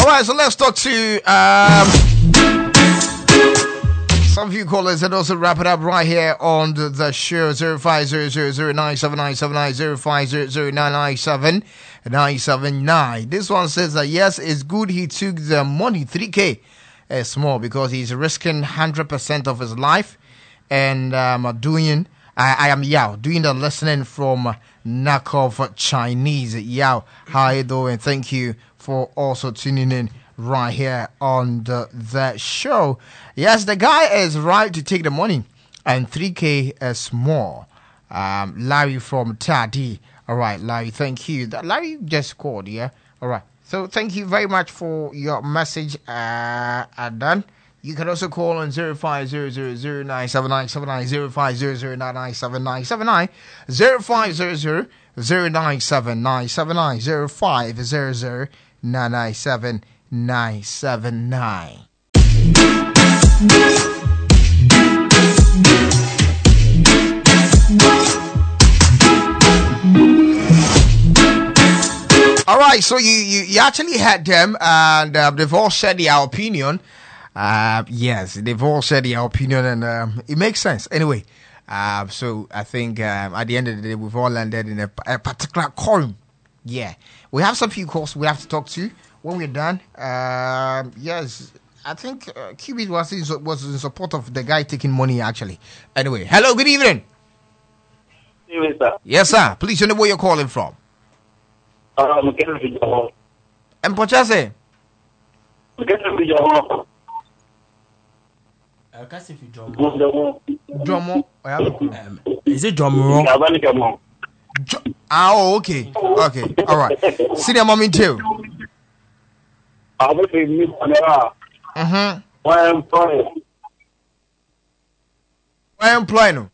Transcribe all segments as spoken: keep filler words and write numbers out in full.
right, so let's talk to um, some of you callers and also wrap it up right here on the, the show. Zero five zero zero zero nine seven nine seven nine zero five zero zero nine nine seven nine seven nine. This one says that yes, it's good he took the money three K uh, small because he's risking one hundred percent of his life and um, doing. I, I am Yao doing the listening from Knockoff Chinese. Yao, how you doing? Thank you for also tuning in right here on the, the show. Yes, the guy is right to take the money, and three K is more. Um, Larry from Tadi. All right, Larry, thank you. That Larry just called, yeah? All right. So thank you very much for your message, uh, Adan. You can also call on zero five zero zero zero nine seven nine seven nine zero five zero zero nine nine seven nine seven nine zero five zero zero zero nine seven nine seven nine zero five zero zero nine nine seven nine seven nine. All right, so you, you, you actually had them, and uh, they've all shared their opinion. Uh, yes, they've all shared their opinion, and um, it makes sense. Anyway, uh, so I think um, at the end of the day, we've all landed in a, a particular quorum. Yeah, we have some few calls we have to talk to when we're done. Uh, yes, I think uh, Q B was in, was in support of the guy taking money, actually. Anyway, hello, good evening. Yes, sir. Yes, sir. Please tell me where you're calling from. Um, And Pochase? Dromo. Um, is it Dromo? Ah, oh, okay. Okay. All right. Senior mommy too. Mm-hmm. Why am I Why employing?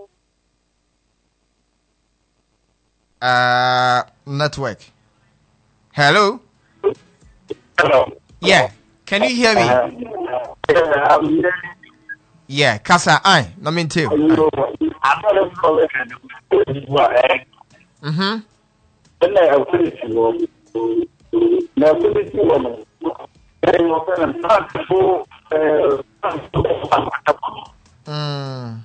Uh, network. Hello? Hello. Yeah. Can you hear me? Uh, Yeah. Kasa, I. No mean too. Mm-hmm. Mm.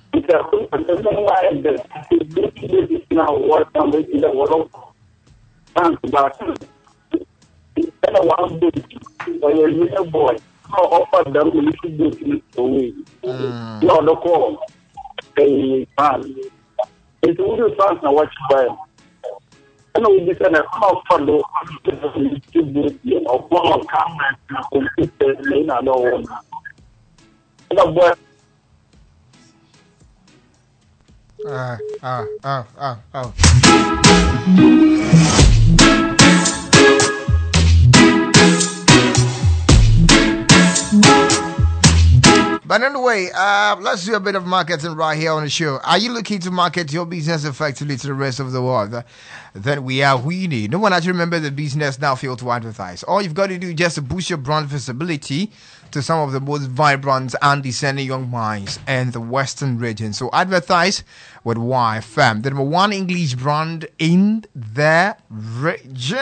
Boy, offer them to listen away. No, no call. A fan. It's only fans now watch by. I know this and a half for the or one of comments and computer lane. I know. Boy. Ah, ah, ah, ah, ah. But anyway, uh, let's do a bit of marketing right here on the show. Are you looking to market your business effectively to the rest of the world? Uh, then we are winning. No one actually remember the business now failed to advertise. All you've got to do is just to boost your brand visibility to some of the most vibrant and discerning young minds in the Western region. So advertise with Y F M, the number one English brand in the region.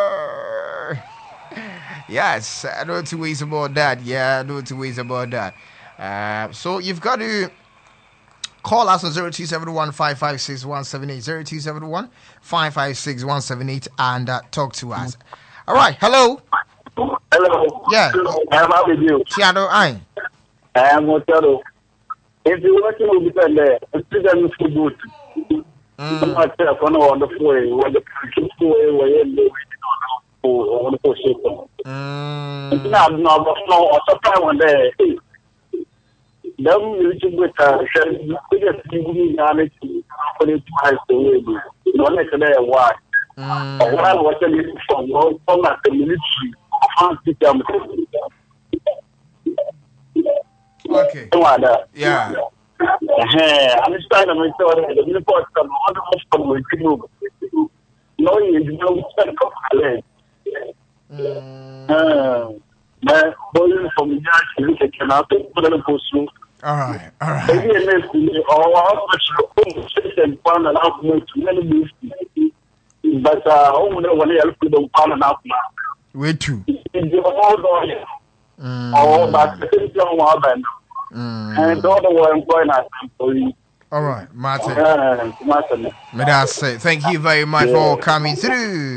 Yes, I know two ways about that. Yeah, I know two ways about that. Uh, so you've got to call us on zero two seven one five five six one seven eight, zero two seven one five five six one seven eight, and uh, talk to us. All right, hello. Hello. Yeah. I'm out with you. Tiado, I. I am Motero. If you're working with me there, it's still for good. I'm not there for no wonderful way. When the people were in the wonderful shape. Mm. Now, no, no, or surprise one day. Them little bit uh just give me knowledge for it to away. Don't let there why. Mm. What I was telling you from from the military fancy them. Okay. Yeah. Eh, I'm just trying to make sure that the report come on the from with you. No, you don't spend a couple Mm. uh but boy from the you can not put on the post. All right, all right. But uh, oh, no one else could have found enough. Wait two. It's all going. Oh, but the thing is, one and all the one going at employee. All right, Martin. Uh, Martin. May I say thank you very much for coming through.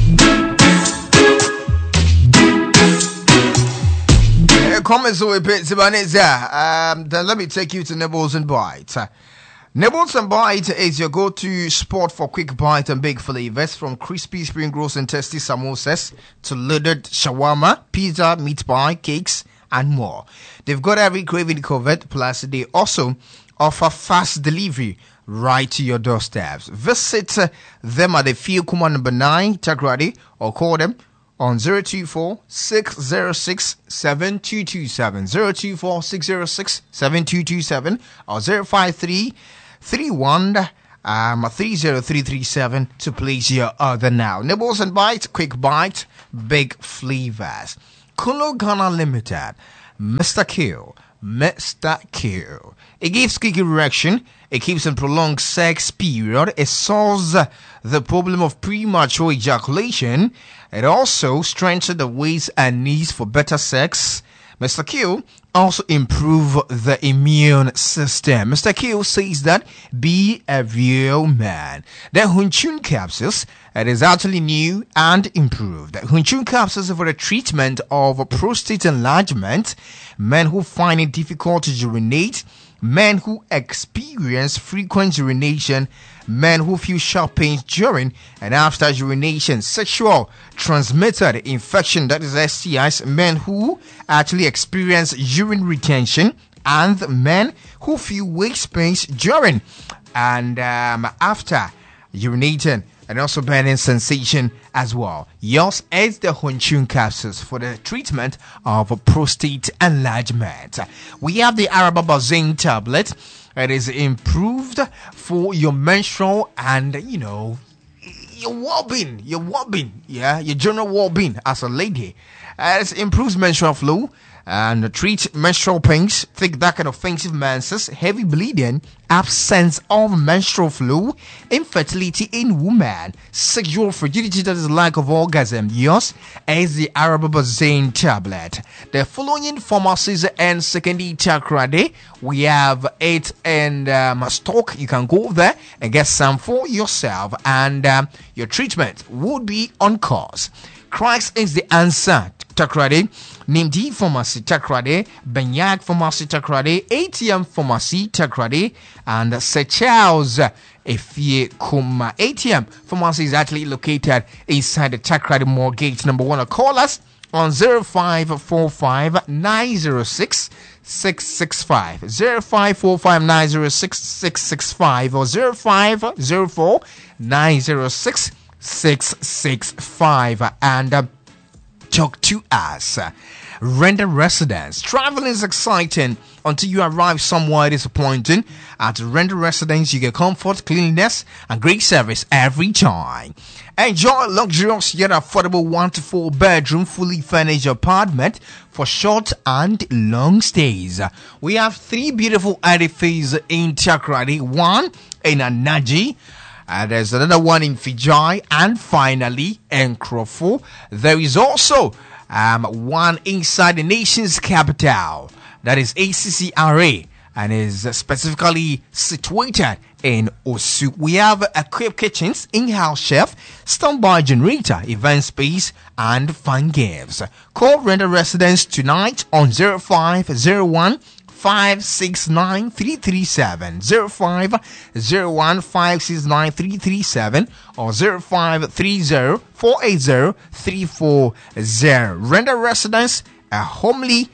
Comments over Pennsylvania. Um, then let me take you to Nibbles and Bite. Uh, Nibbles and Bite is your go-to spot for quick bite and big flavors, from crispy spring rolls and tasty samosas to loaded shawarma, pizza, meat pie, cakes, and more. They've got every craving covered. Plus, they also offer fast delivery right to your doorsteps. Visit uh, them at the Field Command number nine, Takrady, or call them on zero two four, six zero six, seven two two seven, zero two four, six zero six, seven two two seven, or zero five three, three one, um, three zero three three seven to place your order now. Nibbles and Bites, quick bite, big flavors. Kulo Ghana Limited, Mister Q, Mister Q. It gives quick erection. It keeps a prolonged sex period. It solves the problem of premature ejaculation. It also strengthens the waist and knees for better sex. Mister Q also improve the immune system. Mister Q says that be a real man. The Hunchun capsules, it is actually new and improved. The Hunchun capsules are for the treatment of prostate enlargement, men who find it difficult to urinate, men who experience frequent urination, men who feel sharp pains during and after urination, sexual transmitted infection, that is S T Is, men who actually experience urine retention, and men who feel waist pains during and um, after urinating, and also burning sensation as well. Yours is the Hunchun capsules for the treatment of prostate enlargement. We have the Arababa Zinc tablet. It is improved for your menstrual and, you know, your well-being, your well-being, yeah, your general well-being as a lady. Uh, it improves menstrual flow and treats menstrual pains, thick, dark, and offensive menses, heavy bleeding, absence of menstrual flow, infertility in women, sexual fragility, that is lack of orgasm. Yours is the Arababazane tablet. The following pharmacies and secondary Takrady, we have it in um, stock. You can go there and get some for yourself, and um, your treatment would be on course. Christ is the answer. Takrady, Nimdi Pharmacy Takrady, Benyak Pharmacy Takrady, A T M Pharmacy Takrady, and Sir Charles Efie Kuma. A T M Pharmacy is actually located inside the Takrady Mall Gate number one. Or call us on zero five four five, nine zero six, six six five, zero five four five, nine zero six, six six five, or zero five zero four, nine zero six, six six five, and uh, talk to us. Render residence. Travel is exciting until you arrive somewhere disappointing. At Render Residence, you get comfort, cleanliness, and great service every time. Enjoy a luxurious yet affordable one to four bedroom, fully furnished apartment for short and long stays. We have three beautiful edifices in Takrady, one in Anaji. Uh, there's another one in Fijai, and finally in Krofo. There is also um, one inside the nation's capital, that is A C C R A, and is specifically situated in Osu. We have equipped kitchens, in-house chef, standby generator, event space, and fun games. Call Render Residence tonight on zero five zero one, five six nine, three three seven, zero five zero one, five six nine, three three seven, or zero five three zero, four eight zero, three four zero. Render Residence, a homely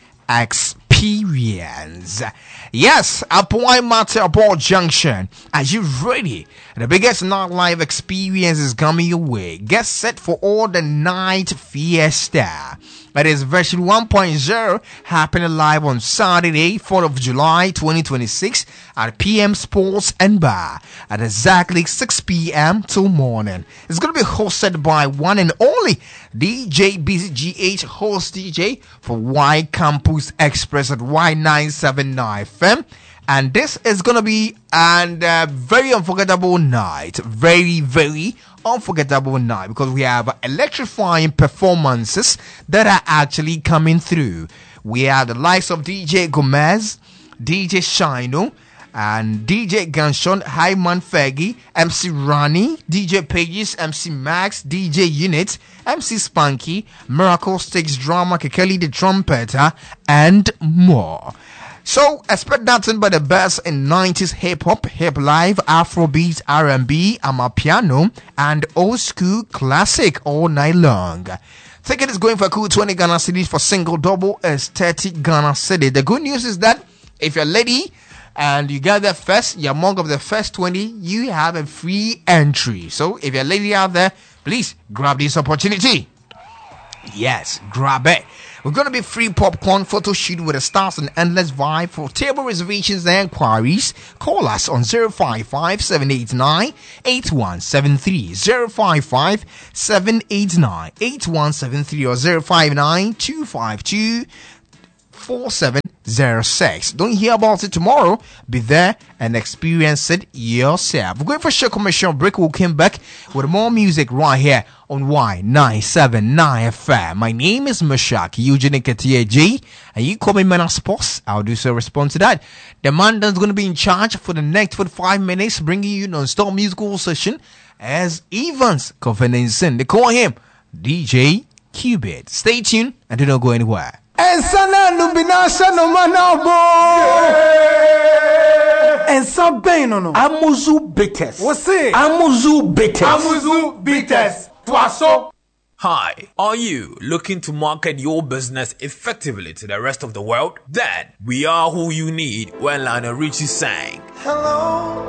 experience. Yes, Appoint Matter Ball Junction. Are you ready? The biggest nightlife experience is coming your way. Get set for all the night fiesta. That is version one point oh, happening live on Saturday, fourth of July, twenty twenty-six at P M Sports and Bar at exactly six p.m. till morning. It's going to be hosted by one and only D J B C G H, host D J for Y Campus Express at Y nine seven nine F M. And this is going to be a uh, very unforgettable night. Very, very unforgettable night because we have electrifying performances that are actually coming through. We have the likes of D J Gomez, D J Shino, and D J Ganshon, Hyman Fergie, M C Rani, D J Pages, M C Max, D J Unit, M C Spunky, Miracle Sticks Drama, Kekeli the Trumpeter, and more. So expect nothing but the best in nineties hip-hop, hip-life, Afrobeat, R and B, Amapiano, and old school classic all night long. Ticket is going for a cool twenty Ghana cedis for single double is thirty Ghana cedis. The good news is that if you're lady and you get there first, you're among of the first twenty, you have a free entry. So if you're a lady out there, please grab this opportunity. Yes, grab it. We're going to be free popcorn photo shoot with the stars and endless vibe. For table reservations and inquiries, call us on zero five five, seven eight nine, eight one seven three, zero five five, seven eight nine, eight one seven three or zero five nine, two five two, four seven zero six. Don't hear about it tomorrow. Be there and experience it yourself. We're going for a short commercial break. We'll come back with more music right here on Y nine seven nine F M. My name is Mashak Eugene Katia J, and you call me Menace Boss. I'll do so respond to that. The man that's going to be in charge for the next forty-five minutes, bringing you non-stop musical session as Evans Confidence. They call him D J Qubit. Stay tuned and do not go anywhere. And sana nubinasha no manabo. And some pain no no. Amuzu Bitters. What's it? Amuzu Bitters. Amuzu Bitters. Twaso. Hi, are you looking to market your business effectively to the rest of the world? Then we are who you need when Lionel Richie sang. Hello,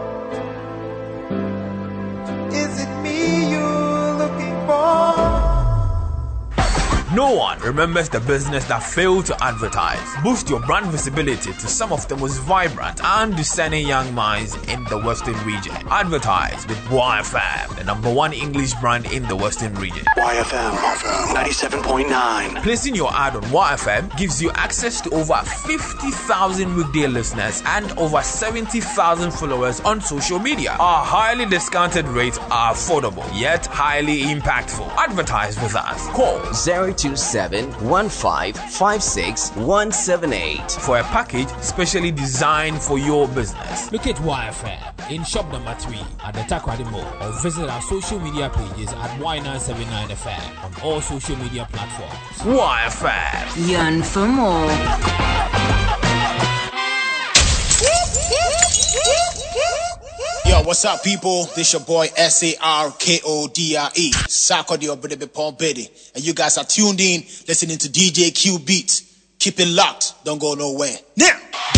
is it me you're looking for? No one remembers the business that failed to advertise. Boost your brand visibility to some of the most vibrant and discerning young minds in the Western region. Advertise with Y F M, the number one English brand in the Western region. Y F M ninety-seven point nine. Placing your ad on Y F M gives you access to over fifty thousand weekday listeners and over seventy thousand followers on social media. Our highly discounted rates are affordable yet highly impactful. Advertise with us. Call zero two seven, one five, five six, one seven eight for a package specially designed for your business. Look at Y F M in shop number three at the Takrady Mall or visit our social media pages at Y nine seven nine F M on all social media platforms. Y F M. Yearn for more. Yo, what's up, people? This your boy S A R K O D R E, Sarkodie Obrebe Pompedi, and you guys are tuned in, listening to D J Q Beats. Keep it locked, don't go nowhere. Now!